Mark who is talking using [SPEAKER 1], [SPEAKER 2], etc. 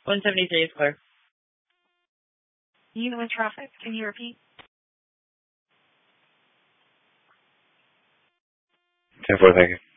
[SPEAKER 1] 173 is clear.
[SPEAKER 2] You in traffic. Can you repeat?
[SPEAKER 3] 10-4, thank you.